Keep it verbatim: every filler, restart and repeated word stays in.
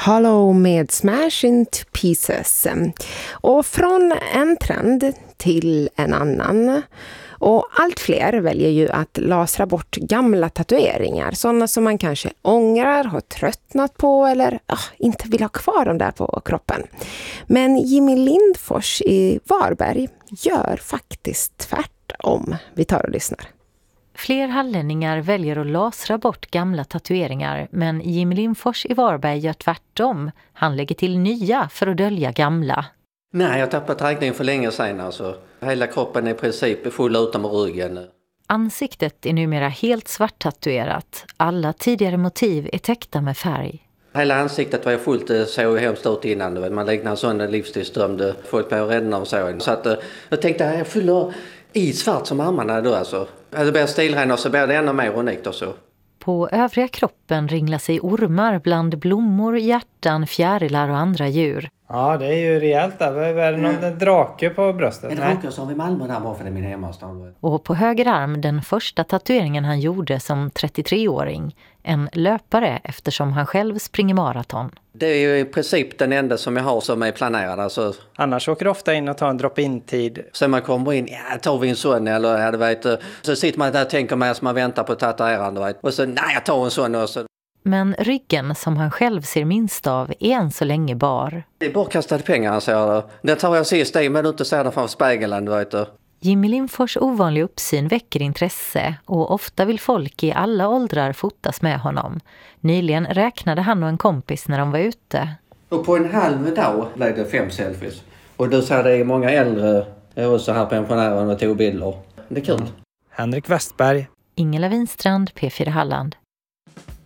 Hollow med Smash Into Pieces. Och från en trend till en annan. Och allt fler väljer ju att lasra bort gamla tatueringar. Sådana som man kanske ångrar, har tröttnat på eller ah, inte vill ha kvar dem där på kroppen. Men Jimmy Lindfors i Varberg gör faktiskt tvärtom. Vi tar och lyssnar. Fler hallänningar väljer att lasra bort gamla tatueringar, men Jimmy Lindfors i Varberg gör tvärtom. Han lägger till nya för att dölja gamla. Nej, jag tappade träningen för länge sedan. Alltså. Hela kroppen är i princip full utom ryggen. Ansiktet är numera helt svart tatuerat. Alla tidigare motiv är täckta med färg. Hela ansiktet var jag fullt så hemskt ut innan. Man liknar en sån livstidsdömd. Folk blev rädda av så. Så att, jag tänkte att jag fyller i svart som armarna då. Alltså. Det blir stilren och så blir det ännu mer unikt också. På övriga kroppen ringlar sig ormar bland blommor, hjärtan, fjärilar och andra djur. Ja, det är ju rejält där. Är det någon mm. drake på bröstet? En drake som vi Malmö där bara för det är min hemmastad. Och på höger arm den första tatueringen han gjorde som trettiotre-åring. En löpare eftersom han själv springer maraton. Det är ju i princip den enda som jag har som är planerad. Alltså. Annars åker du ofta in och tar en drop-in-tid. Sen man kommer in, ja tar vi en sån eller ja, du vet. Så sitter man där och tänker med som man väntar på tatuerande. Vet. Och så nej jag tar en sån och så. Men ryggen som han själv ser minst av är än så länge bar. Det är bara kastade pengar, säger jag. Det tar jag sist i, men du inte ser det från spegeln, du vet. Jimmy Lindfors ovanlig uppsyn väcker intresse och ofta vill folk i alla åldrar fotas med honom. Nyligen räknade han och en kompis när de var ute. Och på en halv dag blev det fem selfies. Och du ser det är många äldre, också här pensionärer och tog bilder. Det är kul. Henrik Westberg. Ingela Winstrand, P fyra Halland.